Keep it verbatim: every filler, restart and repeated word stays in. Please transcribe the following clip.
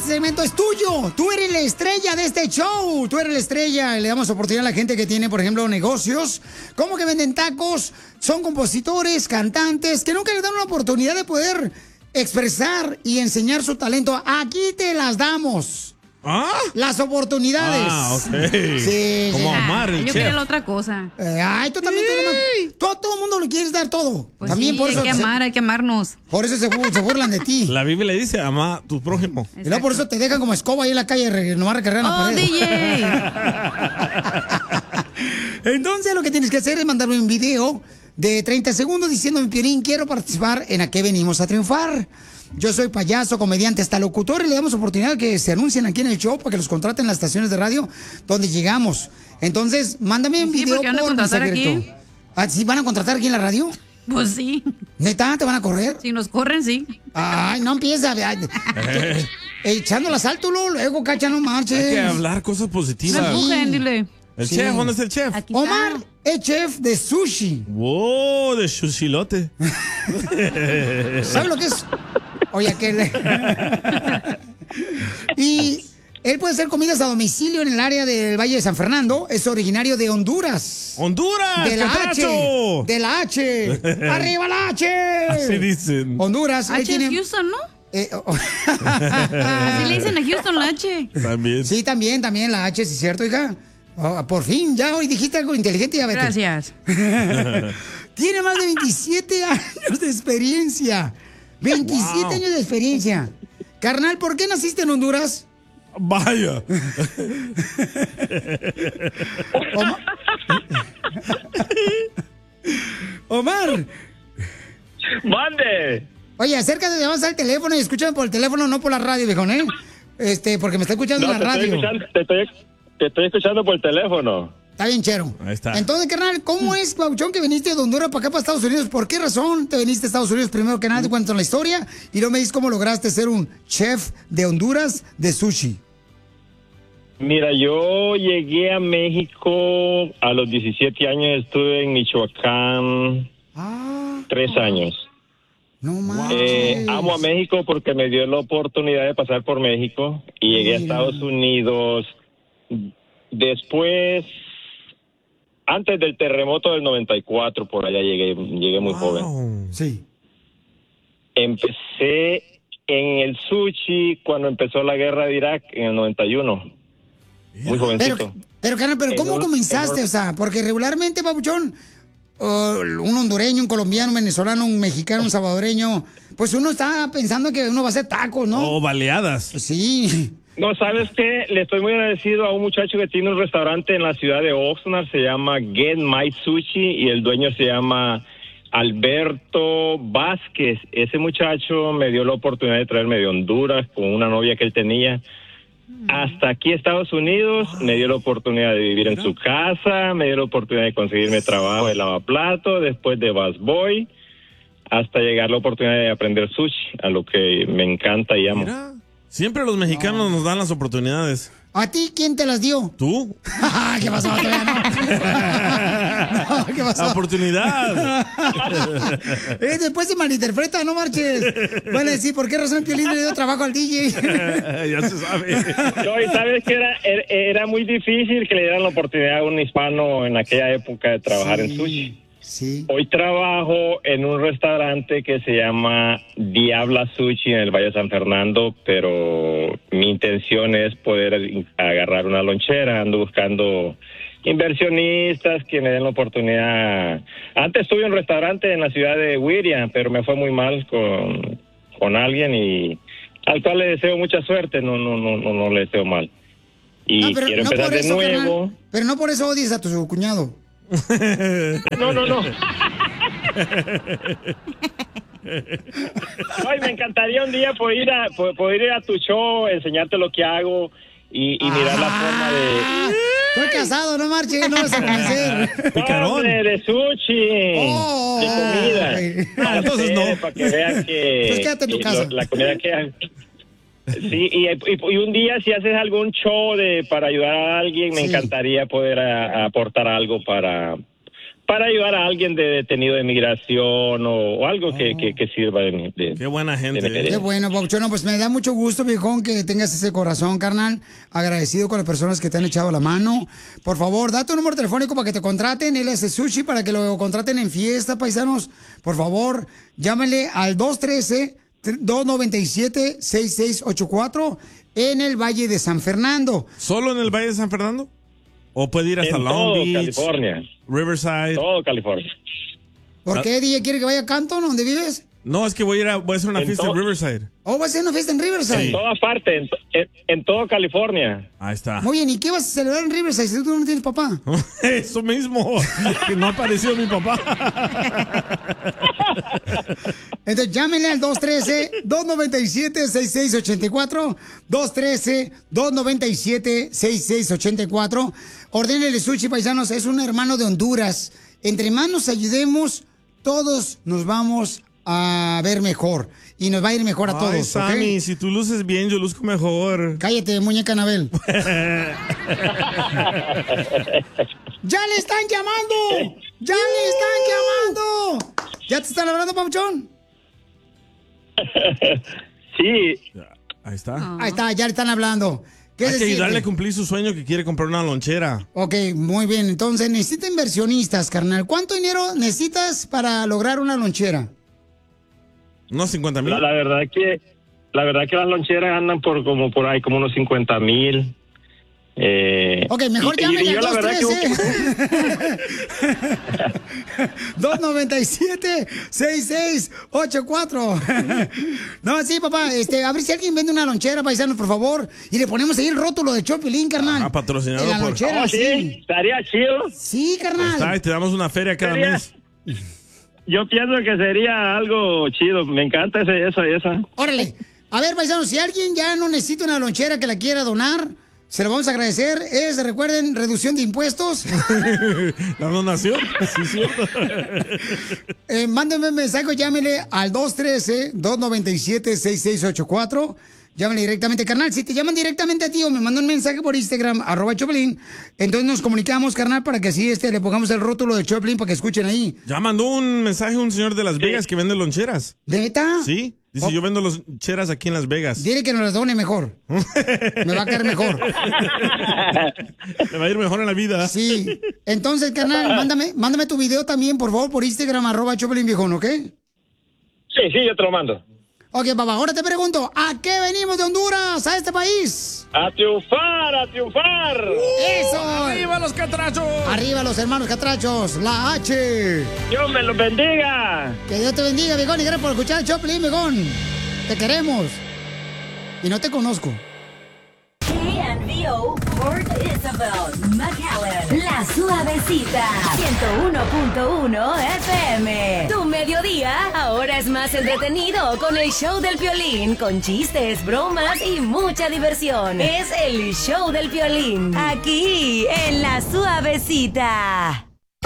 este segmento es tuyo. Tú eres la estrella de este show. Tú eres la estrella. Le damos oportunidad a la gente que tiene, por ejemplo, negocios. Como que venden tacos, son compositores, cantantes, que nunca le dan una oportunidad de poder expresar y enseñar su talento. Aquí te las damos. ¿Ah? Las oportunidades. Ah, ok. Sí, Como sí. Omar, el Yo chef. quería la otra cosa. Eh, ay, tú también. Tú, nomás- tú a todo el mundo le quieres dar todo. Pues también sí, por eso. hay que amar, hay que amarnos. Por eso se, bu- se burlan de ti. La Biblia le dice, ama a tu prójimo. Y luego por eso te dejan como escoba ahí en la calle, re- nomás recargar la ¡Oh, pared. D J! Entonces lo que tienes que hacer es mandarme un video de treinta segundos diciéndome, Piolín, quiero participar en A Qué Venimos a Triunfar. Yo soy payaso, comediante, hasta locutor, y le damos oportunidad que se anuncien aquí en el show para que los contraten en las estaciones de radio donde llegamos. Entonces, mándame un Sí, video porque van a por contratar mensaje aquí. directo. ¿Ah, sí van a contratar aquí en la radio? Pues sí. ¿Neta? ¿Te van a correr? Si nos corren, sí. Ay, no empieza. ay, Eh, Echando la salto luego, cacha, no marches. Hay que hablar cosas No positivas. empujen, dile. El Sí. chef, ¿dónde está el chef? Aquí Omar está. es chef de sushi. Wow, de sushilote. ¿Sabe lo que es? Oye, que le... Y él puede hacer comidas a domicilio en el área del Valle de San Fernando. Es originario de Honduras. ¡Honduras! De la ¡Catracho! H. De la H. ¡Arriba la H! Así dicen. Honduras. él H es tiene- Houston, ¿no? eh, oh. Así le dicen a Houston la H. También. Sí, también, también la H, sí es cierto, hija. Oh, por fin, ya hoy dijiste algo inteligente, ya vete. Gracias. Tiene más de veintisiete años de experiencia. veintisiete Wow. años de experiencia. Carnal, ¿por qué naciste en Honduras? Vaya. Omar. Omar. ¡Mande! Oye, acércate, vamos al teléfono y escúchame por el teléfono, no por la radio, viejón, ¿eh? Este, porque me está escuchando No, en te la estoy, radio. escuchando, te, estoy, te estoy escuchando por teléfono. Está bien, chero. Ahí está. Entonces, carnal, ¿cómo es, Pauchón, que viniste de Honduras para acá, para Estados Unidos? ¿Por qué razón te viniste a Estados Unidos primero que nada? Te cuento la historia y luego me dices cómo lograste ser un chef de Honduras de sushi. Mira, yo llegué a México a los diecisiete años, estuve en Michoacán Ah, tres años. no mames. Eh, amo a México porque me dio la oportunidad de pasar por México y llegué a Mira. Estados Unidos después, antes del terremoto del noventa y cuatro, por allá llegué, llegué muy joven. Wow. Sí. Empecé en el sushi cuando empezó la guerra de Irak en el noventa y uno. Muy jovencito. Pero, pero, carnal, pero En ¿cómo un- comenzaste? en un- O sea, porque regularmente, Papuchón, uh, un hondureño, un colombiano, un venezolano, un mexicano, un salvadoreño, pues uno está pensando que uno va a hacer tacos, ¿no? Oh, baleadas. Sí. No, ¿sabes qué? Le estoy muy agradecido a un muchacho que tiene un restaurante en la ciudad de Oxnard, se llama Get My Sushi, y el dueño se llama Alberto Vázquez. Ese muchacho me dio la oportunidad de traerme de Honduras con una novia que él tenía hasta aquí a Estados Unidos. Me dio la oportunidad de vivir en su casa, me dio la oportunidad de conseguirme trabajo de lavaplato, después de busboy, hasta llegar la oportunidad de aprender sushi, a lo que me encanta y amo. Mira, siempre los mexicanos nos dan las oportunidades. ¿A ti quién te las dio? ¿Tú? ¿Qué pasó? Todavía no. No, ¿qué pasó? La oportunidad. Eh, después se malinterpreta, no marches. Van a decir, ¿por qué razón el Piolín le dio trabajo al D J? Ya se sabe. No, y sabes que era, era, era muy difícil que le dieran la oportunidad a un hispano en aquella época de trabajar Sí. en sushi. Sí. Hoy trabajo en un restaurante que se llama Diabla Sushi en el Valle de San Fernando, pero mi intención es poder agarrar una lonchera. Ando buscando inversionistas que me den la oportunidad. Antes tuve un restaurante en la ciudad de Whittier, pero me fue muy mal con, con alguien y al cual le deseo mucha suerte. No, no, no, no, no le deseo mal. Y No, pero quiero no empezar por de eso, nuevo. carnal. Pero no por eso odies a tu cuñado. No, no, no. Ay, me encantaría un día poder ir a, po- poder ir a tu show, enseñarte lo que hago y, y mirar la forma de... Ah, estoy casado, no marches, no vas a conocer. Picarón. No, de, de sushi, Oh, de comida. ay. Ah, entonces no. Para que vean que... Pues quédate en tu que casa. lo- la comida que hay. Sí, y, y- y un día si haces algún show de para ayudar a alguien, me Sí. encantaría poder a- a aportar algo para... para para ayudar a alguien de detenido de migración o, o algo que, que, que sirva de mí. De, Qué buena gente. de Qué bueno, Papuchón. No, pues me da mucho gusto, viejón, que tengas ese corazón, carnal. Agradecido con las personas que te han echado la mano. Por favor, da tu número telefónico para que te contraten. Él hace sushi para que lo contraten en fiesta, paisanos. Por favor, llámenle al dos uno tres, dos nueve siete, seis seis ocho cuatro en el Valle de San Fernando. ¿Solo en el Valle de San Fernando? ¿O puede ir hasta en Long todo Beach, California. Riverside? Todo California. ¿Por qué, D J, quiere que vaya a Canton, donde vives? No, es que voy a ir a, voy a hacer una En fiesta todo- en Riverside. ¿O va a ser una fiesta en Riverside? En toda parte, en, to- en, en todo California. Ahí está. Muy bien, ¿y qué vas a celebrar en Riverside si tú no tienes papá? Eso mismo, que no ha aparecido mi papá. Entonces llámenle al dos uno tres, dos nueve siete, seis seis ocho cuatro, dos uno tres, dos nueve siete, seis seis ocho cuatro. Ordénele sushi, paisanos, es un hermano de Honduras. Entre más nos ayudemos, todos nos vamos a ver mejor. Y nos va a ir mejor a todos, Ay, ¿ok? Sammy, si tú luces bien, yo luzco mejor. Cállate, muñeca Anabel. ¡Ya le están llamando! ¡Ya le están llamando! ¿Ya te están hablando, Papuchón? Sí. Ahí está. Ahí está, ya le están hablando. ¿Qué Hay se que siente? ayudarle a cumplir su sueño que quiere comprar una lonchera. Ok, muy bien. Entonces, necesita inversionistas, carnal. ¿Cuánto dinero necesitas para lograr una lonchera? ¿Unos cincuenta mil? La, la verdad que la verdad que las loncheras andan por como por ahí como unos cincuenta mil. Eh, Ok, mejor y- y- llámenle y yo al la dos verdad nueve siete, seis seis ocho cuatro. No, sí, papá. Este, a ver si alguien vende una lonchera, paisanos, por favor. Y le ponemos ahí el rótulo de Chopelín, carnal. Ah, patrocinado En la por- lonchera, Oh, sí. sí, estaría chido. Sí, Ahí carnal. está, y te damos una feria cada Sería- mes. Yo pienso que sería algo chido. Me encanta ese, esa, esa. Órale. A ver, paisanos, si alguien ya no necesita una lonchera que la quiera donar, se lo vamos a agradecer. Es, recuerden, reducción de impuestos. La donación, sí, cierto. Eh, mándenme un mensaje, llámele al dos uno tres, dos nueve siete, seis seis ocho cuatro. Llámale directamente, carnal. Si te llaman directamente a ti o me mandan un mensaje por Instagram, arroba Choplin, entonces nos comunicamos, carnal, para que así este, le pongamos el rótulo de Choplin para que escuchen ahí. Ya mandó un mensaje un señor de Las Vegas que vende loncheras. ¿Neta? Sí, dice, Oh. yo vendo loncheras aquí en Las Vegas. Dile que nos las done mejor. Me va a caer mejor. Le va a ir mejor en la vida. Sí. Entonces, carnal, mándame, mándame tu video también, por favor, por Instagram, arroba Choplin Viejón, ¿ok? Sí, sí, yo te lo mando. Ok, papá, ahora te pregunto, ¿a qué venimos de Honduras, a este país? A triunfar, a triunfar. ¡Eso! ¡Arriba los catrachos! Arriba los hermanos catrachos, la H. Dios me los bendiga. Que Dios te bendiga, viejón, y gracias por escuchar el Choplin, viejón. Te queremos. Y no te conozco. K V O, Port Isabel, McAllen, La Suavecita, ciento uno punto uno F M. Tu mediodía ahora es más entretenido con el show del Piolín, con chistes, bromas y mucha diversión. Es el show del Piolín, aquí en La Suavecita.